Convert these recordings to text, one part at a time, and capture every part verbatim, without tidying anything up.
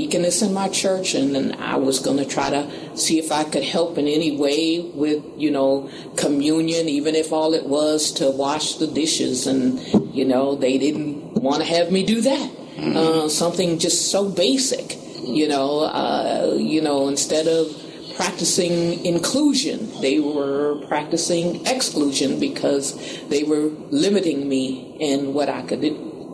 deaconess in my church, and then I was going to try to see if I could help in any way with, you know, communion, even if all it was to wash the dishes. And, you know, they didn't want to have me do that. Mm-hmm. Uh, something just so basic, you know, uh, you know, instead of practicing inclusion, they were practicing exclusion because they were limiting me in what I could do.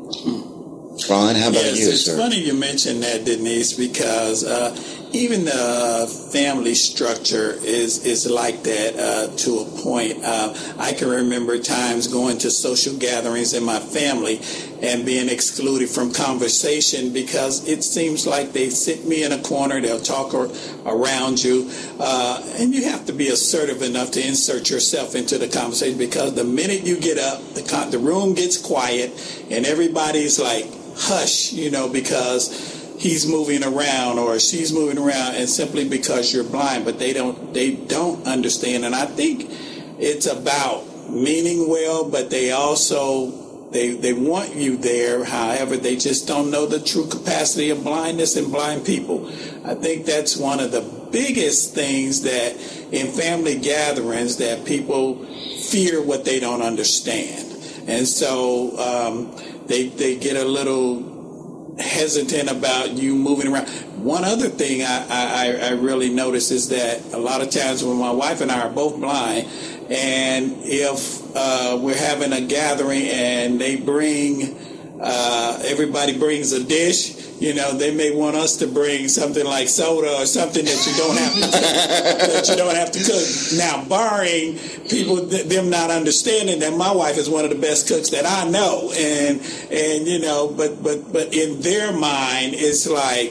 Ron, how about yes, you, it's sir? funny you mentioned that, Denise, because uh, even the family structure is is like that uh, to a point. Uh, I can remember times going to social gatherings in my family and being excluded from conversation because it seems like they sit me in a corner, they'll talk or, around you, uh, and you have to be assertive enough to insert yourself into the conversation, because the minute you get up, the, con- the room gets quiet and everybody's like, hush, you know, because he's moving around or she's moving around, and simply because you're blind. But they don't they don't understand. And I think it's about meaning well, but they also they they want you there. However, they just don't know the true capacity of blindness and blind people. I think that's one of the biggest things that in family gatherings, that people fear what they don't understand. And so um, they they get a little hesitant about you moving around. One other thing I, I, I really notice is that a lot of times when my wife and I are both blind, and if uh, we're having a gathering and they bring, uh, everybody brings a dish, you know, they may want us to bring something like soda or something that you don't have to cook, that you don't have to cook. Now, barring people, th- them not understanding that my wife is one of the best cooks that I know, and and you know, but but but in their mind, it's like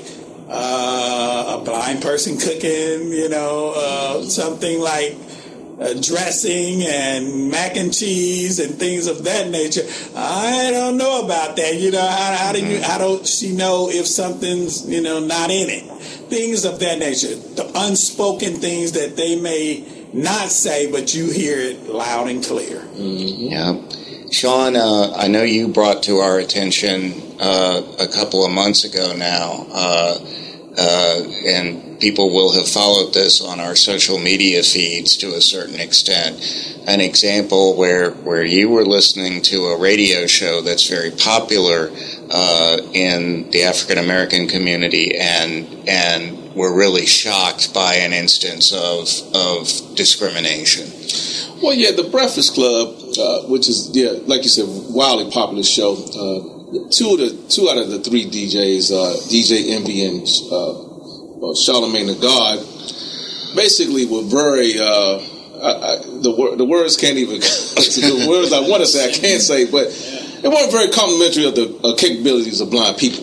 uh, a blind person cooking, you know, uh, something like Uh, dressing and mac and cheese and things of that nature. I don't know about that. You know, how, how do you? How does she know if something's, you know, not in it? Things of that nature. The unspoken things that they may not say, but you hear it loud and clear. Mm-hmm. Yeah, Sean, uh, I know you brought to our attention uh, a couple of months ago now. Uh, Uh, and people will have followed this on our social media feeds to a certain extent. An example where where you were listening to a radio show that's very popular uh, in the African American community, and and were really shocked by an instance of of discrimination. Well, yeah, the Breakfast Club, uh, which is yeah, like you said, wildly popular show. Uh, Two of the two out of the three D Js, uh, D J Envy and uh, Charlamagne the God, basically were very. Uh, I, I, the wor- the words can't even. The words I want to say I can't say, but they weren't very complimentary of the uh, capabilities of blind people.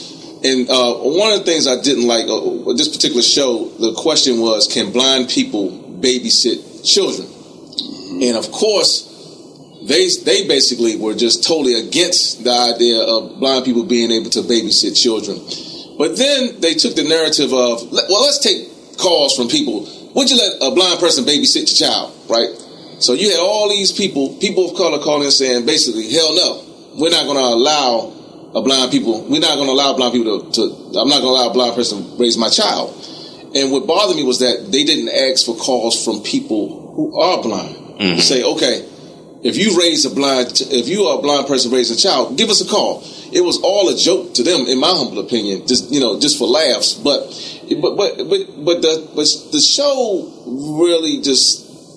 And uh, one of the things I didn't like uh, with this particular show, the question was, can blind people babysit children? Mm-hmm. And of course, They they basically were just totally against the idea of blind people being able to babysit children. But then they took the narrative of, well, let's take calls from people. Would you let a blind person babysit your child, right? So you had all these people, people of color calling and saying basically, hell no, we're not going to allow a blind people, we're not going to allow blind people to, to I'm not going to allow a blind person to raise my child. And what bothered me was that they didn't ask for calls from people who are blind. Mm-hmm. To say, okay, If you raise a blind, if you are a blind person raising a child, give us a call. It was all a joke to them, in my humble opinion, just you know, just for laughs. But, but, but, but, but the but the show really just,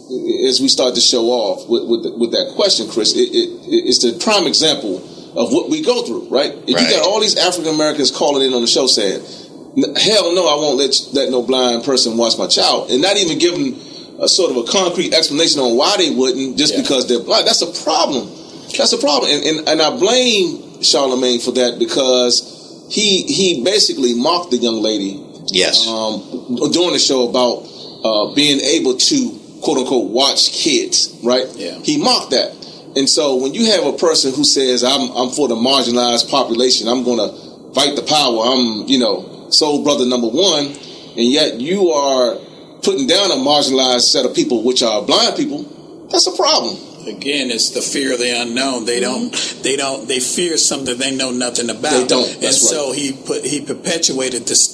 as we start to show off with with, the, with that question, Chris, it, it, it's the prime example of what we go through, right? If right. you got all these African Americans calling in on the show saying, "Hell no, I won't let let no blind person watch my child," and not even giving a sort of a concrete explanation on why they wouldn't, just yeah. because they're blind. That's a problem. That's a problem. And, and and I blame Charlamagne for that, because he he basically mocked the young lady. Yes. Um, during the show about uh, being able to, quote unquote, watch kids, right? Yeah. He mocked that. And so when you have a person who says, I'm I'm for the marginalized population, I'm going to fight the power, I'm, you know, soul brother number one, and yet you are putting down a marginalized set of people, which are blind people, that's a problem. Again, it's the fear of the unknown. They don't, they don't, they fear something they know nothing about. They don't. That's and right. so he put, he perpetuated the